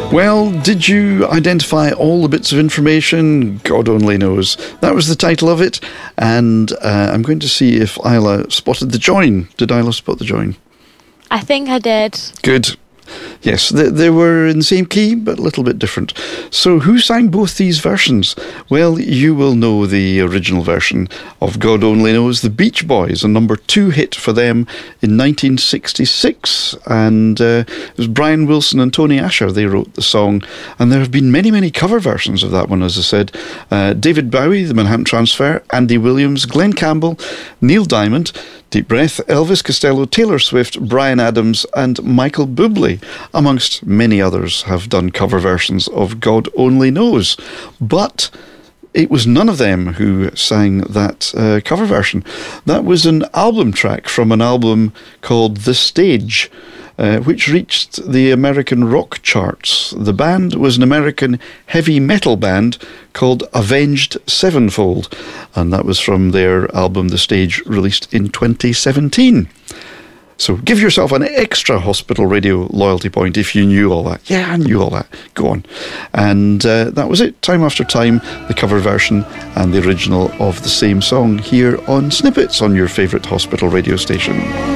Well, did you identify all the bits of information? God only knows. That was the title of it, and I'm going to see if Isla spotted the join. Did Isla spot the join? I think I did. Good. Yes, they were in the same key, but a little bit different. So who sang both these versions? Well, you will know the original version of God Only Knows, the Beach Boys, a number 2 hit for them in 1966. And it was Brian Wilson and Tony Asher, they wrote the song. And there have been many, many cover versions of that one, as I said. David Bowie, the Manhattan Transfer, Andy Williams, Glenn Campbell, Neil Diamond, Deep Breath, Elvis Costello, Taylor Swift, Bryan Adams and Michael Bublé, amongst many others, have done cover versions of God Only Knows. But it was none of them who sang that cover version. That was an album track from an album called The Stage, which reached the American rock charts. The band was an American heavy metal band called Avenged Sevenfold, and that was from their album The Stage, released in 2017. So give yourself an extra Hospital Radio loyalty point if you knew all that. Yeah, I knew all that. Go on. And that was it. Time after time, the cover version and the original of the same song here on Snippets on your favourite Hospital Radio station.